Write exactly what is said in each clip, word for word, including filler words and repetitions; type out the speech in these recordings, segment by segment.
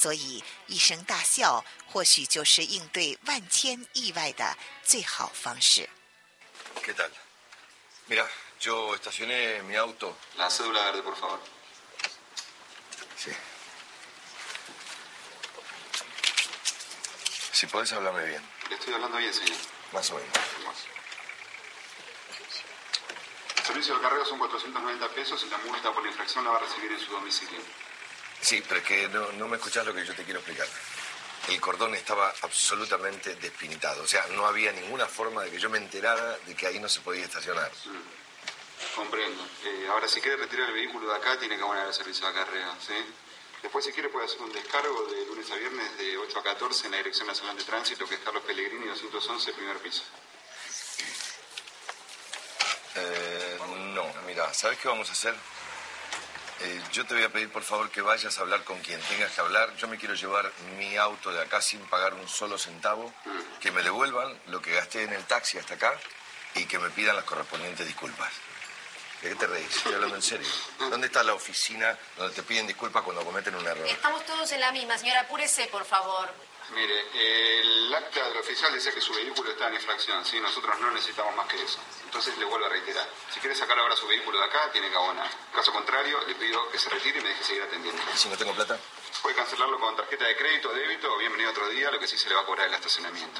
所以一声大笑或许就是应对万千意外的最好方式。 ¿Qué tal? Mira, yo estacioné mi auto. La cédula verde, por favor. Sí. Si podés hablarme bien. Le estoy hablando bien, señor. Más o menos. El servicio de carrera son cuatrocientos noventa pesos y la multa por la infracción la va a recibir en su domicilio. Sí, pero es que no, no me escuchás lo que yo te quiero explicar. El cordón estaba absolutamente despintado. O sea, no había ninguna forma de que yo me enterara de que ahí no se podía estacionar. Mm, comprendo. Eh, ahora, si quiere retirar el vehículo de acá, tiene que abonar el servicio de carrera, ¿sí? Después, si quiere, puede hacer un descargo de lunes a viernes de ocho a catorce en la Dirección Nacional de Tránsito, que es Carlos Pellegrini, doscientos once, primer piso. Eh, no, mira, ¿sabes qué vamos a hacer? Eh, yo te voy a pedir, por favor, que vayas a hablar con quien tengas que hablar. Yo me quiero llevar mi auto de acá sin pagar un solo centavo, mm. que me devuelvan lo que gasté en el taxi hasta acá y que me pidan las correspondientes disculpas. ¿De qué te reís? Estoy hablando en serio. ¿Dónde está la oficina donde te piden disculpas cuando cometen un error? Estamos todos en la misma, señora. Apúrese, por favor. Mire, el acta del oficial decía que su vehículo está en infracción, ¿sí? Nosotros no necesitamos más que eso. Entonces le vuelvo a reiterar. Si quiere sacar ahora su vehículo de acá, tiene que abonar. Caso contrario, le pido que se retire y me deje seguir atendiendo. ¿Y si no tengo plata? Puede cancelarlo con tarjeta de crédito o débito o bienvenido otro día, lo que sí se le va a cobrar el estacionamiento.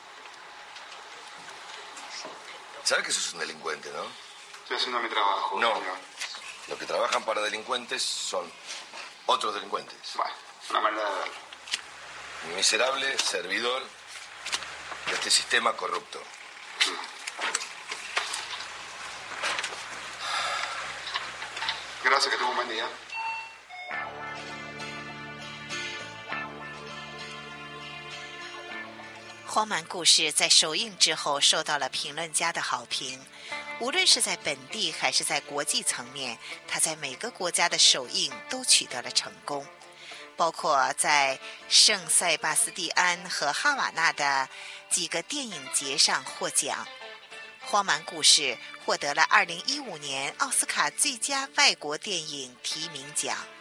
¿Sabes que sos un delincuente, no? Estoy haciendo mi trabajo. No. Señor. Los que trabajan para delincuentes son otros delincuentes. Bueno, una manera de verlo. Miserable servidor de este sistema corrupto. Sí. Gracias, que tenga un buen día. 荒蛮故事在首映之后受到了评论家的好评，无论是在本地还是在国际层面，它在每个国家的首映都取得了成功，包括在圣塞巴斯蒂安和哈瓦那的几个电影节上获奖。荒蛮故事获得了二零一五年奥斯卡最佳外国电影提名奖。